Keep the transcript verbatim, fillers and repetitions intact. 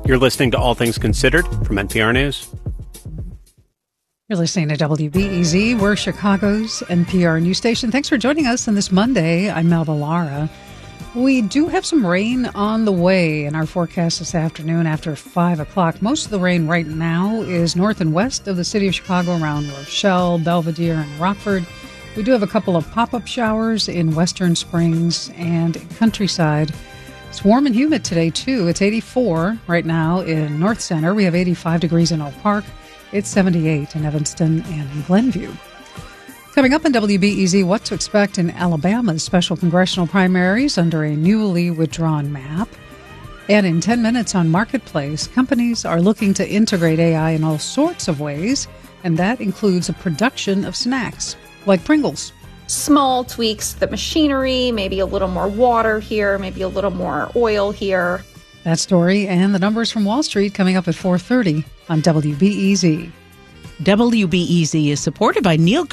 You're listening to All Things Considered from N P R News. You're listening to W B E Z. We're Chicago's N P R news station. Thanks for joining us on this Monday. I'm Melba Lara. We do have some rain on the way in our forecast this afternoon after five o'clock. Most of the rain right now is north and west of the city of Chicago around Rochelle, Belvedere, and Rockford. We do have a couple of pop-up showers in Western Springs and Countryside. It's warm and humid today, too. It's eighty-four right now in North Center. We have eighty-five degrees in Oak Park. It's seventy-eight in Evanston and in Glenview. Coming up on W B E Z, what to expect in Alabama's special congressional primaries under a newly withdrawn map. And in ten minutes on Marketplace, companies are looking to integrate A I in all sorts of ways, and that includes a production of snacks, like Pringles. Small tweaks, the machinery, maybe a little more water here, maybe a little more oil here. That story and the numbers from Wall Street coming up at four thirty on W B E Z. W B E Z is supported by Neil